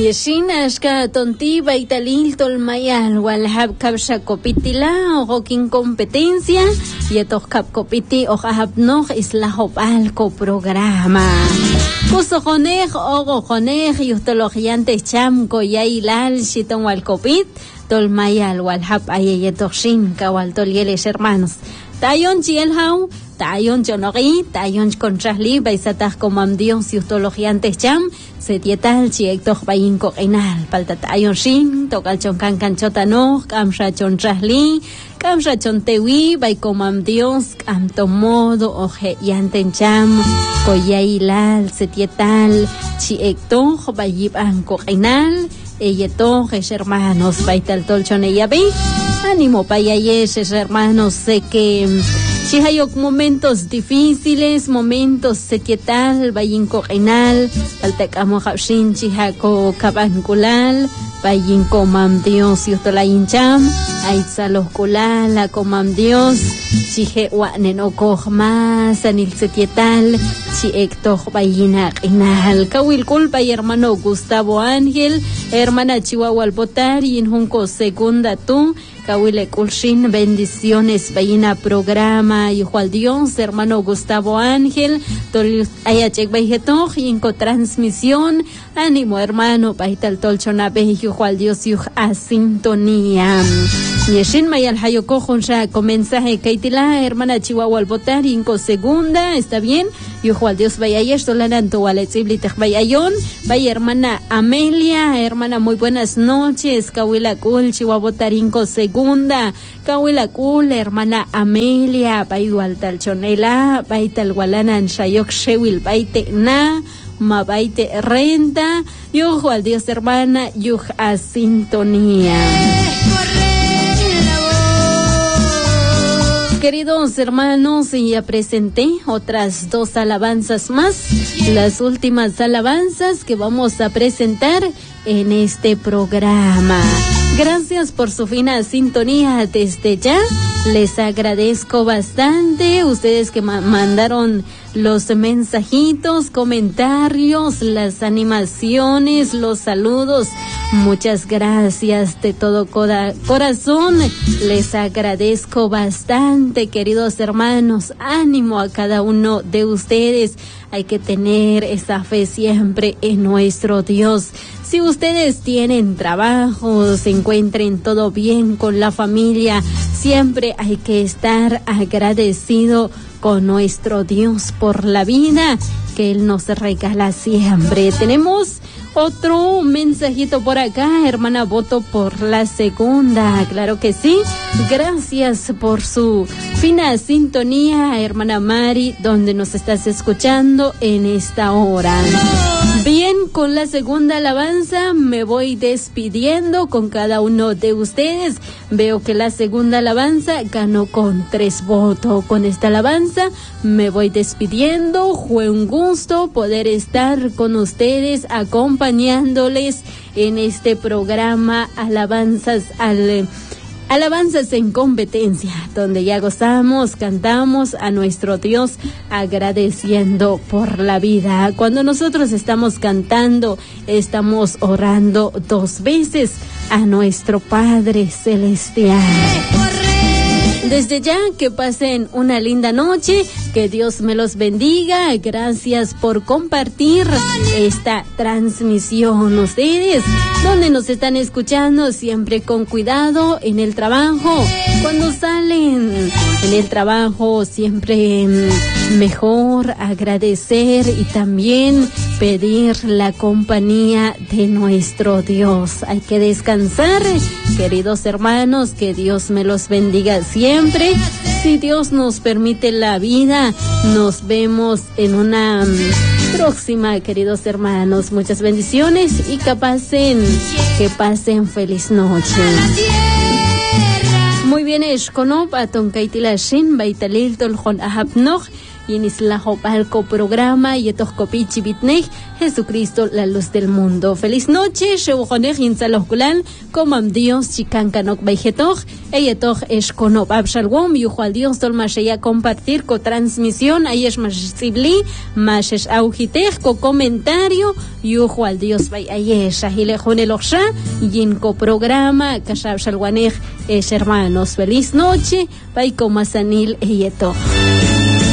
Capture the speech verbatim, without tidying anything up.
Yeshin ashka tonti baitalil tolmayal walhab kabsha kopitila o competencia y estos cap copiti o habnog isla hopal co programa. Kuso jonej o jonej yustologiante cham ko yailal shiton wal copit tolmayal walhab ayetokshin kawal tolieles hermanos. Tayon chielhau tayon chonogi tayon contrasli baisataj comam dios yustologiante cham setietal chiektok bayinko enal palta tayon shin tokal chonkan kanchotano kamsha chontrasli kamsha chontewi bay comam dios am tomodo oje yanten cham koyailal setietal chiektok bayib anko enal eyetok hermanos baital tolchoneyabi ánimo payayes hermanos, sé que si hay momentos difíciles, momentos setietal, bayinko enal, paltecamo habshin chihako kabankulal, bayinko mam Dios yutolayin cham, aitzalos kulala komam Dios, chihe wanen okojmas, anil setietal, chiektoh bayina enal. Kawil kulpa hermano Gustavo Ángel, hermana Chihuahua Albotar y en junco segunda tú. Kawile Kulshin, bendiciones, Bayina programa, hijo al Dios, hermano Gustavo Ángel, tol ayachek bayhetoj, inco transmisión, ánimo hermano, baital tolchonabe, hijo al Dios, hijo a sintonía. Yeshin mayal hayoko jonsha con mensaje kaitila, hermana Chihuahua Albotar, inco segunda, está bien, hijo al Dios bayayesh, tolananto waletzibli bayayon, vaya hermana Amelia, hermana muy buenas noches, Kawila Kul, Chihuahua Albotar, inco segunda, Kawila Kul, hermana Amelia, bayual talchonela, baital walanan shayok shewil, baite na, ma baite renta, yujo al Dios hermana, yuj a sintonía. Queridos hermanos, ya presenté otras dos alabanzas más, las últimas alabanzas que vamos a presentar en este programa. Gracias por su fina sintonía desde ya. Les agradezco bastante. Ustedes que ma- mandaron los mensajitos, comentarios, las animaciones, los saludos. Muchas gracias de todo cora- corazón. Les agradezco bastante, queridos hermanos. Ánimo a cada uno de ustedes. Hay que tener esa fe siempre en nuestro Dios. Si ustedes tienen trabajo, se encuentren todo bien con la familia, siempre hay que estar agradecido con nuestro Dios por la vida que Él nos regala siempre. Tenemos otro mensajito por acá, hermana, voto por la segunda, claro que sí. Gracias por su fina sintonía, hermana Mari, donde nos estás escuchando en esta hora. Bien, con la segunda alabanza me voy despidiendo con cada uno de ustedes. Veo que la segunda alabanza ganó con tres votos. Con esta alabanza me voy despidiendo. Fue un gusto poder estar con ustedes, acompañándoles en este programa Alabanzas al... Alabanzas en competencia, donde ya gozamos, cantamos a nuestro Dios agradeciendo por la vida. Cuando nosotros estamos cantando, estamos orando dos veces a nuestro Padre Celestial. Desde ya, que pasen una linda noche, que Dios me los bendiga. Gracias por compartir esta transmisión. Ustedes, donde nos están escuchando, siempre con cuidado en el trabajo. Cuando salen en el trabajo, siempre mejor agradecer y también pedir la compañía de nuestro Dios. Hay que descansar, queridos hermanos, que Dios me los bendiga siempre. Si Dios nos permite la vida, nos vemos en una próxima, queridos hermanos. Muchas bendiciones y que pasen, que pasen feliz noche. Muy bien, Eshkonop, Aton Kaitila Shin, Baitalil Toljon Ahapnoch, y en Isla Jopalco programa y etos copichi bitnej Jesucristo la luz del mundo. Feliz noche, sheujonej insaloskulal, comam Dios chicancanok baijetoj, eyetoj esconop abshalwom, yujual Dios tolmasheya compartir co transmisión, ahí es más sibli, más es aujitej co comentario, yujual Dios bay ayesh, ahilejone loksha, yinco programa, kashab shalwanej es hermanos. Feliz noche, bay comasanil eyeto.